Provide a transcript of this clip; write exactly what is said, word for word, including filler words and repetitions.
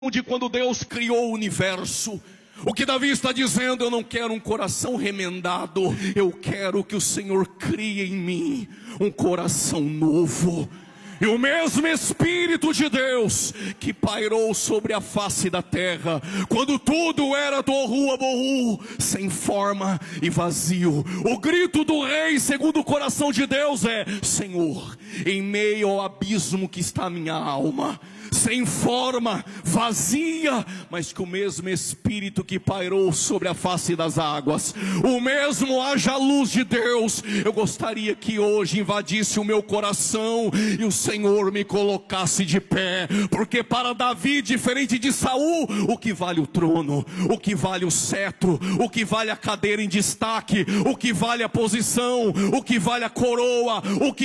de quando Deus criou o universo. O que Davi está dizendo: eu não quero um coração remendado, eu quero que o Senhor crie em mim um coração novo. E o mesmo Espírito de Deus que pairou sobre a face da terra, quando tudo era torru aborru, sem forma e vazio, o grito do rei segundo o coração de Deus é: Senhor, em meio ao abismo que está a minha alma, sem forma, vazia, mas que o mesmo Espírito que pairou sobre a face das águas, o mesmo haja luz de Deus, eu gostaria que hoje invadisse o meu coração e o Senhor me colocasse de pé, porque para Davi, diferente de Saul, o que vale o trono, o que vale o cetro, o que vale a cadeira em destaque, o que vale a posição, o que vale a coroa, o que